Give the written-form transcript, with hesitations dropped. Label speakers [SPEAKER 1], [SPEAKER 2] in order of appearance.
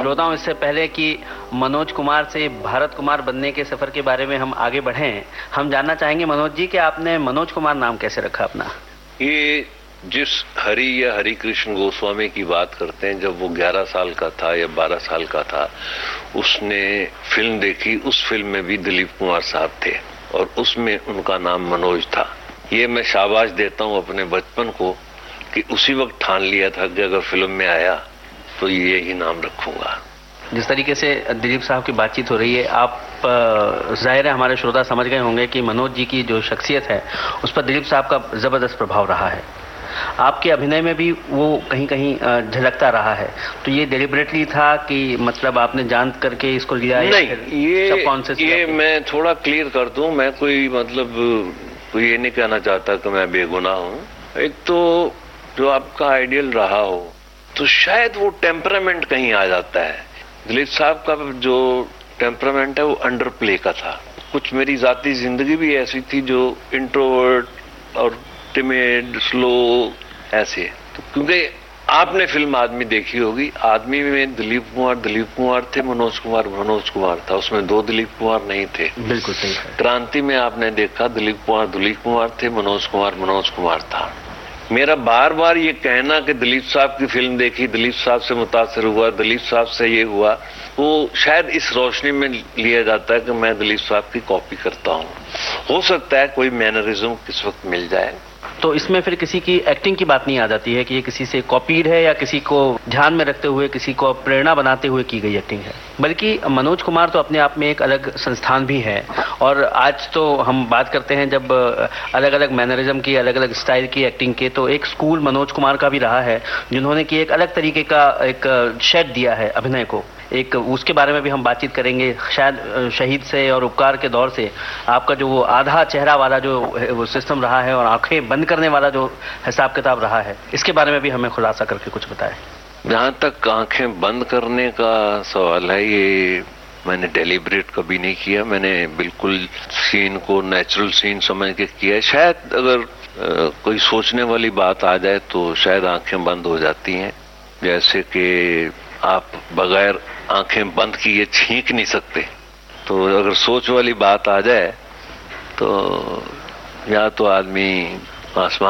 [SPEAKER 1] श्रोताओं, इससे पहले कि मनोज कुमार से भारत कुमार बनने के सफर के बारे में हम आगे बढ़ें, हम जानना चाहेंगे मनोज जी कि आपने मनोज कुमार नाम कैसे रखा अपना?
[SPEAKER 2] ये जिस हरि या हरि कृष्ण गोस्वामी की बात करते हैं, जब वो 11 साल का था या 12 साल का था, उसने फिल्म देखी। उस फिल्म में भी दिलीप कुमार साहब थे और उसमें उनका नाम मनोज था। ये मैं शाबाश देता हूँ अपने बचपन को कि उसी वक्त ठान लिया था कि अगर फिल्म में आया तो ये ही नाम रखूंगा।
[SPEAKER 1] जिस तरीके से दिलीप साहब की बातचीत हो रही है, आप जाहिर है हमारे श्रोता समझ गए होंगे कि मनोज जी की जो शख्सियत है उस पर दिलीप साहब का जबरदस्त प्रभाव रहा है। आपके अभिनय में भी वो कहीं कहीं झलकता रहा है। तो ये डेलिबरेटली था कि मतलब आपने जान करके इसको लिया?
[SPEAKER 2] नहीं, ये मैं थोड़ा क्लियर कर दूं। मैं कोई ये नहीं कहना चाहता कि मैं बेगुनाह हूं। एक तो जो आपका आइडियल रहा हो तो शायद वो टेम्परामेंट कहीं आ जाता है। दिलीप साहब का जो टेम्परामेंट है वो अंडर प्ले का था। कुछ मेरी जाती जिंदगी भी ऐसी थी जो इंट्रोवर्ट और टिमिड, स्लो ऐसे। तो क्योंकि आपने फिल्म आदमी देखी होगी, आदमी में दिलीप कुमार थे, मनोज कुमार था। उसमें 2 दिलीप कुमार नहीं थे।
[SPEAKER 1] बिल्कुल सही है।
[SPEAKER 2] क्रांति में आपने देखा दिलीप कुमार थे, मनोज कुमार था। मेरा बार बार ये कहना कि दिलीप साहब की फिल्म देखी, दिलीप साहब से मुतासिर हुआ, दिलीप साहब से ये हुआ, वो शायद इस रोशनी में लिया जाता है कि मैं दिलीप साहब की कॉपी करता हूँ। हो सकता है कोई मैनरिज्म किस वक्त मिल जाए।
[SPEAKER 1] तो इसमें फिर किसी की एक्टिंग की बात नहीं आ जाती है कि ये किसी से कॉपीड है या किसी को ध्यान में रखते हुए, किसी को प्रेरणा बनाते हुए की गई एक्टिंग है। बल्कि मनोज कुमार तो अपने आप में एक अलग संस्थान भी है। और आज तो हम बात करते हैं जब अलग अलग मैनरिज्म की, अलग अलग स्टाइल की एक्टिंग के, तो एक स्कूल मनोज कुमार का भी रहा है जिन्होंने कि एक अलग तरीके का एक शेड दिया है अभिनय को। एक उसके बारे में भी हम बातचीत करेंगे। शायद शहीद से और उपकार के दौर से आपका जो वो आधा चेहरा वाला जो वो सिस्टम रहा है और आंखें बंद करने वाला जो हिसाब किताब रहा है, इसके बारे में भी हमें खुलासा करके कुछ बताएं।
[SPEAKER 2] जहां तक आंखें बंद करने का सवाल है, ये मैंने डेलिब्रेट कभी नहीं किया। मैंने बिल्कुल सीन को नेचुरल सीन समझ के किया। शायद अगर कोई सोचने वाली बात आ जाए तो शायद आंखें बंद हो जाती हैं। जैसे कि आप बगैर आंखें बंद किए छींक नहीं सकते। तो अगर सोच वाली बात आ जाए तो या तो आदमी आसमान